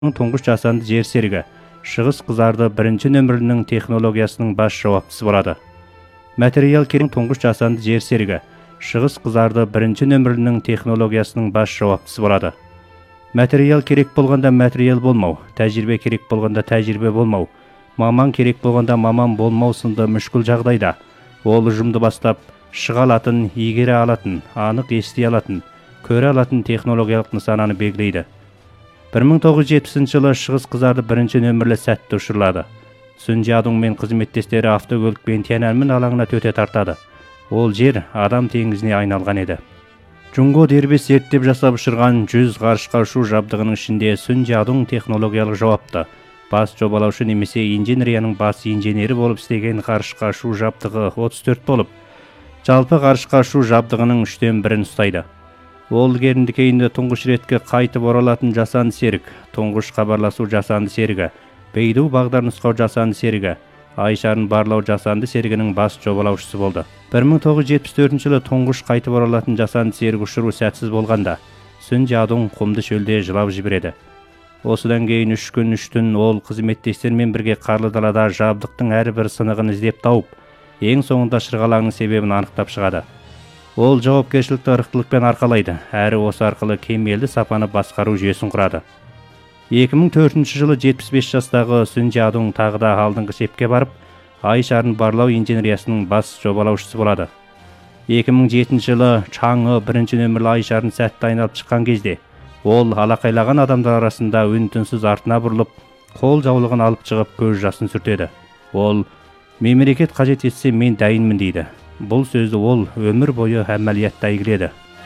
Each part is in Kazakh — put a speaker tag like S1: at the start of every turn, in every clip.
S1: тұңғыш жасанды жер серігі шығыс қызарды бірінші нөмірінің технологиясының бас жауаптысы болады. Материал керек тұңғыш жасанды жер серігі шығыс қызарды бірінші нөмірінің технологиясының бас жауаптысы болады. Материал керек болғанда материал болмау, тәжірибе керек болғанда тәжірибе болмау, маман керек болғанда маман болмау сынды мүшкіл жағдайда ол ұжымды бастап шыға алатын, игере алатын, анық ести алатын, көре алатын технологиялық нысананы белгілейді. 1970 жылы шығыс қызарды бірінші нөмірлі сәтті ұшырылады. Сүн Жиадун мен қызметтестері автокөлікпен Тяньаньмэнь алаңына төте тартады. Ол жер адам теңізіне айналған еді. Джунго дербес зерттеп жасап ұшырған 100 ғарышқа ұшу жабдығының ішінде Сүн Жиадун технологиялық жауапты. Бас жобалаушы немесе инженерияның бас инженері болып істеген ғарышқа ұшу жабдығы 34 болып, жалпы ғарышқа ұшу жабдығының 3/3 ұстайды. Ол керінді кейінді тұңғыш ретке қайтып оралатын жасанды серік, тұңғыш хабарласу жасанды серігі, Бейду бағдар нұсқау жасанды серігі, Ай шарын барлау жасанды серігінің бас жобалаушысы болды. 1974 жылы тұңғыш қайтып оралатын жасанды серік ұшыру сәтсіз болғанда, Сүн Жиадун құмды шөлде жылап жібереді. Осыдан кейін 3 күн 3 түн ол қызметтестермен бірге қарлы далада жабдықтың әрбір сынығын іздеп тауып, ең соңында шырғалаңның себебін анықтап шығады. Ол жауапкершілікті ырықтылықпен арқалайды, әрі осы арқылы кемелді сапаны басқару жүйесін құрады. 2004 жылы 75 жастағы Сүн Жиадун тағы да алдыңғы шепке барып, Ай шарын барлау инженериясының бас жобалаушысы болады. 2007 жылы Чаңы бірінші нөмірлі Ай шарын сәтті айналып шыққан кезде, ол алақайлаған адамдар арасында үн-түнсіз артына бұрылып, қол жаулығын алып шығып көз жасын сүртеді. Ол мемлекет қажет етсе мен дайынмын дейді. Бұл сөзді ол өмір бойы әмәлиятта игіледі.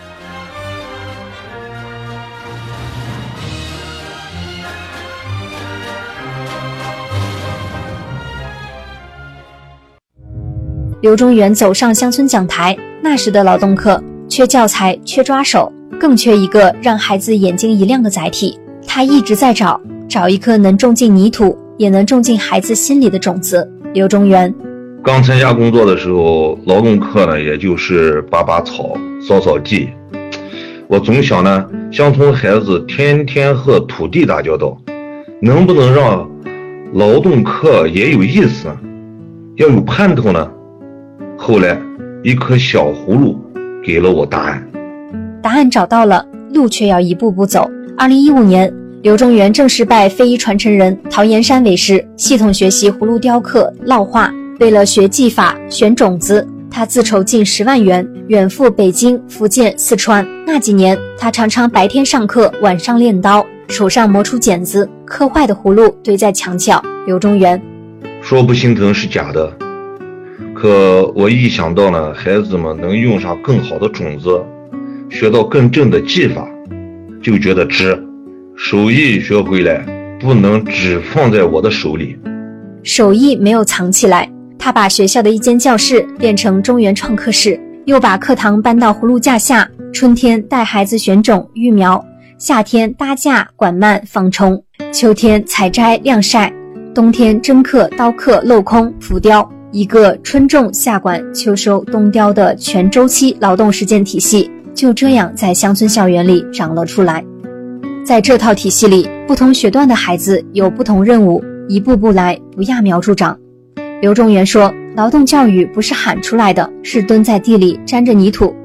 S2: 刘中原走上乡村讲台，那时的劳动课缺教材，缺抓手，更缺一个让孩子眼睛一亮的载体。他一直在找一颗能种进泥土，也能种进孩子心里的种子。刘中原
S3: 刚参加工作的时候，劳动课呢，也就是拔拔草、扫扫地。我总想呢，乡村孩子天天和土地打交道，能不能让劳动课也有意思呢？要有盼头呢？后来，一颗小葫芦给了我答案。
S2: 答案找到了，路却要一步步走。2015年，刘中原正式拜非遗传承人陶岩山为师，系统学习葫芦雕刻、烙画。为了学技法、选种子，他自筹近10万元，远赴北京、福建、四川。那几年，他常常白天上课，晚上练刀，手上磨出茧子，刻坏的葫芦堆在墙角。刘中原
S3: 说不心疼是假的，可我一想到呢，孩子们能用上更好的种子，学到更正的技法，就觉得值。手艺学回来，不能只放在我的手里。
S2: 手艺没有藏起来。他把学校的一间教室变成中原创客室，又把课堂搬到葫芦架下，春天带孩子选种育苗，夏天搭架管蔓防虫，秋天采摘晾晒，冬天针刻刀刻镂空浮雕，一个春种夏管秋收冬雕的全周期劳动实践体系就这样在乡村校园里长了出来。在这套体系里，不同学段的孩子有不同任务，一步步来，不揠苗助长。刘中原说，劳动教育不是喊出来的，是蹲在地里沾着泥土